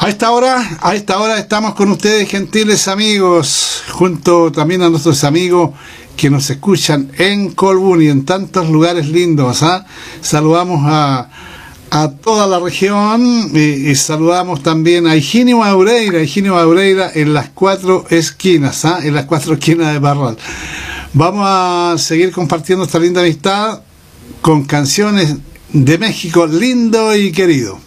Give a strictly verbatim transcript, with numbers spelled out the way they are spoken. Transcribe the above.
A esta hora, a esta hora estamos con ustedes, gentiles amigos, junto también a nuestros amigos que nos escuchan en Colbún y en tantos lugares lindos. ¿eh? Saludamos a, a toda la región y, y saludamos también a Higinio Maureira, Higinio Maureira en las cuatro esquinas, ¿eh? en las cuatro esquinas de Parral. Vamos a seguir compartiendo esta linda amistad con canciones de México lindo y querido.